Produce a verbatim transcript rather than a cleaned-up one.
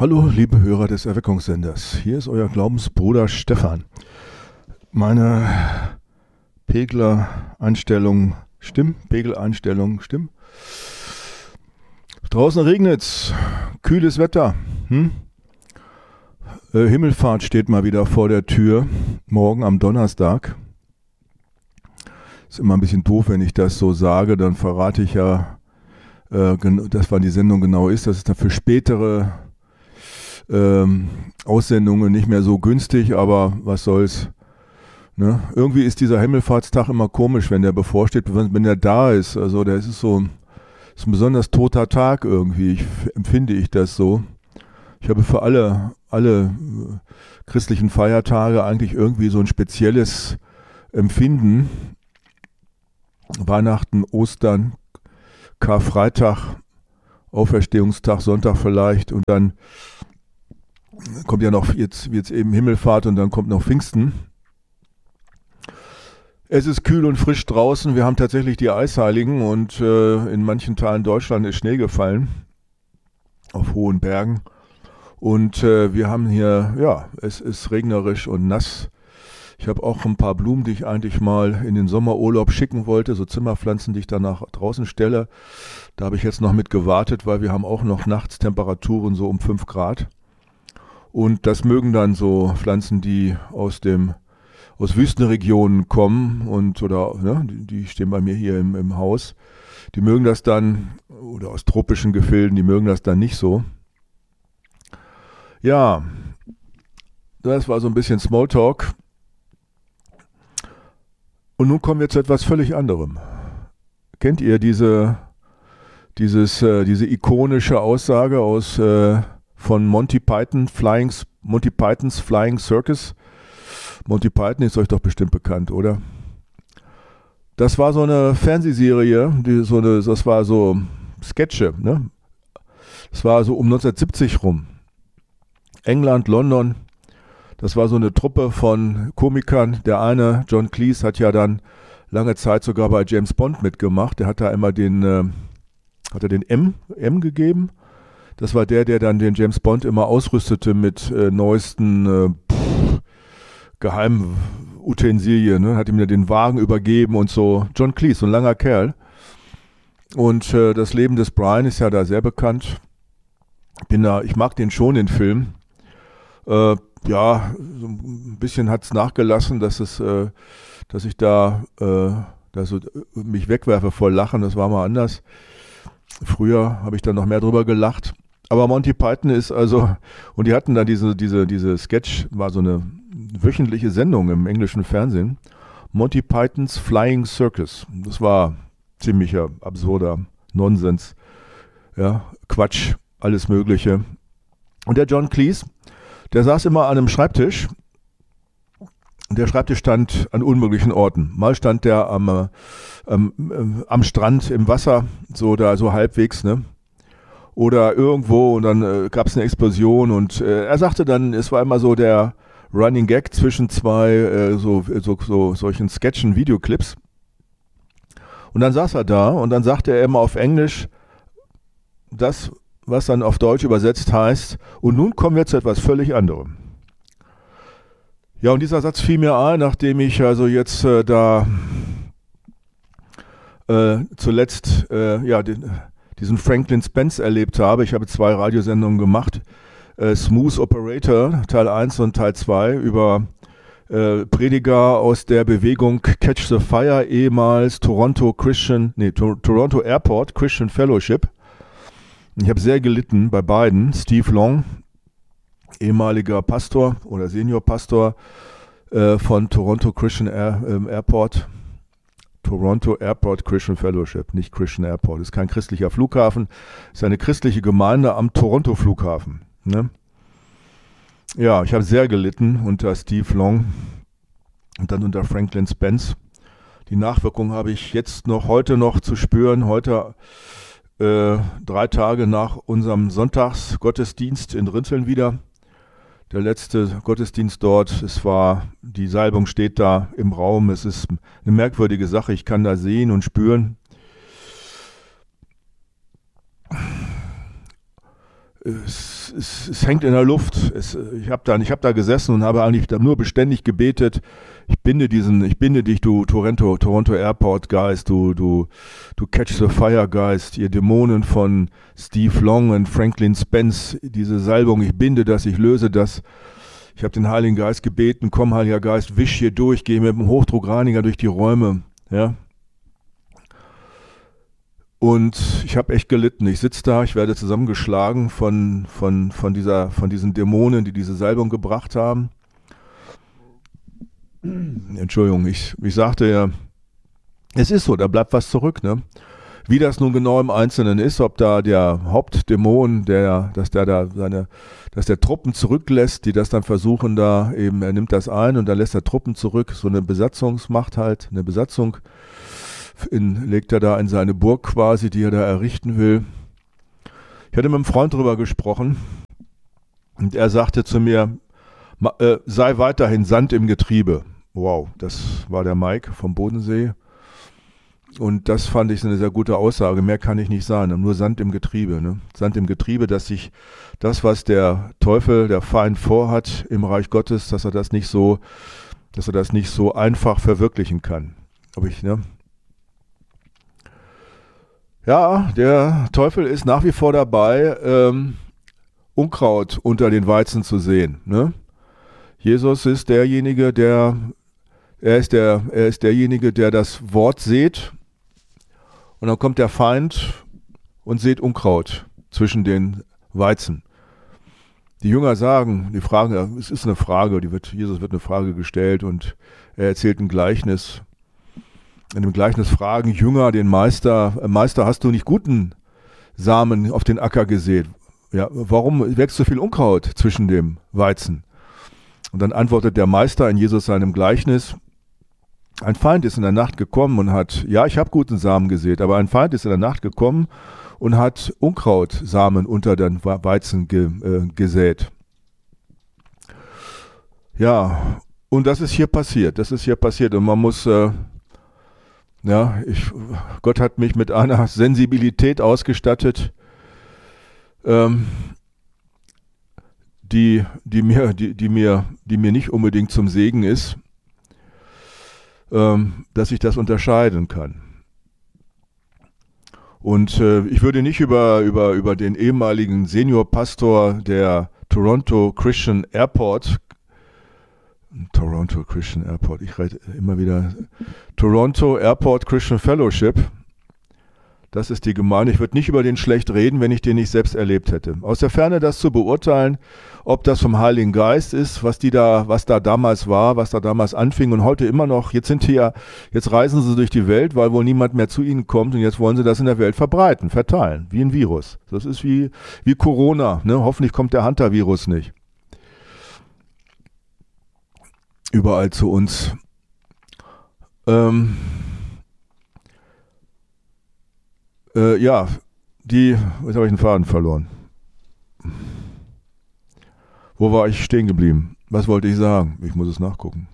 Hallo, liebe Hörer des Erweckungssenders. Hier ist euer Glaubensbruder Stefan. Meine Pegler-Einstellung stimmen? Pegel-Einstellung stimmen? Draußen regnet's. Kühles Wetter. Hm? Äh, Himmelfahrt steht mal wieder vor der Tür. Morgen am Donnerstag. Ist immer ein bisschen doof, wenn ich das so sage. Dann verrate ich ja, äh, dass wann die Sendung genau ist. Das ist dann für spätere Ähm, Aussendungen nicht mehr so günstig, aber was soll's. Ne? Irgendwie ist dieser Himmelfahrtstag immer komisch, wenn der bevorsteht, wenn, wenn der da ist. Also der ist so ist ein besonders toter Tag irgendwie, ich, empfinde ich das so. Ich habe für alle, alle äh, christlichen Feiertage eigentlich irgendwie so ein spezielles Empfinden. Weihnachten, Ostern, Karfreitag, Auferstehungstag, Sonntag vielleicht und dann kommt ja noch jetzt, jetzt eben Himmelfahrt und dann kommt noch Pfingsten. Es ist kühl und frisch draußen. Wir haben tatsächlich die Eisheiligen und äh, in manchen Teilen Deutschlands ist Schnee gefallen auf hohen Bergen. Und äh, wir haben hier, ja, es ist regnerisch und nass. Ich habe auch ein paar Blumen, die ich eigentlich mal in den Sommerurlaub schicken wollte, so Zimmerpflanzen, die ich dann nach draußen stelle. Da habe ich jetzt noch mit gewartet, weil wir haben auch noch nachts Temperaturen so um fünf Grad. Und das mögen dann so Pflanzen, die aus dem aus Wüstenregionen kommen und oder ne, die, die stehen bei mir hier im, im Haus. Die mögen das dann, oder aus tropischen Gefilden, die mögen das dann nicht so. Ja, das war so ein bisschen Smalltalk. Und nun kommen wir zu etwas völlig anderem. Kennt ihr diese, dieses, äh, diese ikonische Aussage aus äh, von Monty Python, Flying, Monty Pythons Flying Circus? Monty Python ist euch doch bestimmt bekannt, oder? Das war so eine Fernsehserie, die so eine, das war so Sketche, ne? Das war so um neunzehnhundertsiebzig rum. England, London. Das war so eine Truppe von Komikern. Der eine, John Cleese, hat ja dann lange Zeit sogar bei James Bond mitgemacht. Der hat da immer den, äh, hat er den M, M gegeben. Das war der, der dann den James Bond immer ausrüstete mit äh, neuesten äh, pff, geheimen Utensilien. Ne? Hat ihm ja den Wagen übergeben und so. John Cleese, so ein langer Kerl. Und äh, das Leben des Brian ist ja da sehr bekannt. Bin da, ich mag den schon, den Film. Äh, ja, so ein bisschen hat es nachgelassen, dass es, äh, dass ich da, äh, da so mich wegwerfe vor Lachen. Das war mal anders. Früher habe ich dann noch mehr drüber gelacht. Aber Monty Python ist also, und die hatten da diese, diese, diese Sketch, war so eine wöchentliche Sendung im englischen Fernsehen. Monty Pythons Flying Circus. Das war ziemlicher absurder Nonsens. Ja, Quatsch, alles Mögliche. Und der John Cleese, der saß immer an einem Schreibtisch. Der Schreibtisch stand an unmöglichen Orten. Mal stand der am, ähm, am Strand im Wasser, so da so halbwegs, ne? Oder irgendwo und dann äh, gab es eine Explosion und äh, er sagte dann, es war immer so der Running Gag zwischen zwei äh, so, so, so solchen Sketchen, Videoclips. Und dann saß er da und dann sagte er immer auf Englisch das, was dann auf Deutsch übersetzt heißt, und nun kommen wir zu etwas völlig anderem. Ja, und dieser Satz fiel mir ein, nachdem ich also jetzt äh, da äh, zuletzt äh, ja, den, diesen Franklin Spence erlebt habe. Ich habe zwei Radiosendungen gemacht, äh, Smooth Operator, Teil eins und Teil zwei, über äh, Prediger aus der Bewegung Catch the Fire, ehemals Toronto Christian, nee, to- Toronto Airport Christian Fellowship. Ich habe sehr gelitten bei beiden. Steve Long, ehemaliger Pastor oder Seniorpastor äh, von Toronto Christian Air, ähm, Airport. Toronto Airport Christian Fellowship, nicht Christian Airport. Ist kein christlicher Flughafen, ist eine christliche Gemeinde am Toronto Flughafen. Ne? Ja, ich habe sehr gelitten unter Steve Long und dann unter Franklin Spence. Die Nachwirkung habe ich jetzt noch, heute noch zu spüren. Heute äh, drei Tage nach unserem Sonntagsgottesdienst in Rinteln wieder. Der letzte Gottesdienst dort, es war, die Salbung steht da im Raum, es ist eine merkwürdige Sache, ich kann da sehen und spüren. Es es, es, es hängt in der Luft. Es, ich habe da, ich hab da gesessen und habe eigentlich nur beständig gebetet. Ich binde diesen, ich binde dich, du Toronto, Toronto Airport Geist, du, du, du Catch the Fire Geist, ihr Dämonen von Steve Long und Franklin Spence, diese Salbung, ich binde das, ich löse das. Ich habe den Heiligen Geist gebeten, komm Heiliger Geist, wisch hier durch, geh mit dem Hochdruckreiniger durch die Räume, ja. Und ich habe echt gelitten. Ich sitze da, ich werde zusammengeschlagen von, von, von, dieser, von diesen Dämonen, die diese Salbung gebracht haben. Entschuldigung, ich, ich sagte ja, es ist so, da bleibt was zurück, ne? Wie das nun genau im Einzelnen ist, ob da der Hauptdämon, der, dass der da seine, dass der Truppen zurücklässt, die das dann versuchen da eben, er nimmt das ein und dann lässt er Truppen zurück, so eine Besatzungsmacht halt, eine Besatzung in, legt er da in seine Burg quasi, die er da errichten will. Ich hatte mit einem Freund drüber gesprochen und er sagte zu mir, äh, sei weiterhin Sand im Getriebe. Wow, das war der Mike vom Bodensee. Und das fand ich eine sehr gute Aussage. Mehr kann ich nicht sagen, nur Sand im Getriebe. Ne? Sand im Getriebe, dass sich das, was der Teufel, der Feind vorhat im Reich Gottes, dass er das nicht so, dass er das nicht so einfach verwirklichen kann. Aber ich, ne? Ja, der Teufel ist nach wie vor dabei, ähm, Unkraut unter den Weizen zu sehen. Ne? Jesus ist derjenige, der, er ist der, er ist derjenige, der das Wort sät. Und dann kommt der Feind und sät Unkraut zwischen den Weizen. Die Jünger sagen, die Frage, es ist eine Frage, die wird, Jesus wird eine Frage gestellt und er erzählt ein Gleichnis. In dem Gleichnis fragen Jünger den Meister, Meister, hast du nicht guten Samen auf den Acker gesät? Ja, warum wächst so viel Unkraut zwischen dem Weizen? Und dann antwortet der Meister in Jesus seinem Gleichnis, ein Feind ist in der Nacht gekommen und hat, ja, ich habe guten Samen gesät, aber ein Feind ist in der Nacht gekommen und hat Unkrautsamen unter den Weizen ge, äh, gesät. Ja, und das ist hier passiert, das ist hier passiert und man muss, äh, ja, ich, Gott hat mich mit einer Sensibilität ausgestattet, ähm, die, die, mir, die, die, mir, die mir nicht unbedingt zum Segen ist, ähm, dass ich das unterscheiden kann. Und äh, ich würde nicht über, über, über den ehemaligen Seniorpastor der Toronto Christian Airport, Toronto Christian Airport, ich rede immer wieder, Toronto Airport Christian Fellowship, das ist die Gemeinde. Ich würde nicht über den schlecht reden, wenn ich den nicht selbst erlebt hätte. Aus der Ferne das zu beurteilen, ob das vom Heiligen Geist ist, was die da, was da damals war, was da damals anfing und heute immer noch, jetzt sind die ja, jetzt reisen sie durch die Welt, weil wohl niemand mehr zu ihnen kommt und jetzt wollen sie das in der Welt verbreiten, verteilen, wie ein Virus. Das ist wie, wie Corona, ne? Hoffentlich kommt der Hunter-Virus nicht überall zu uns. Ähm, Äh, ja, die, jetzt habe ich den Faden verloren. Wo war ich stehen geblieben? Was wollte ich sagen? Ich muss es nachgucken.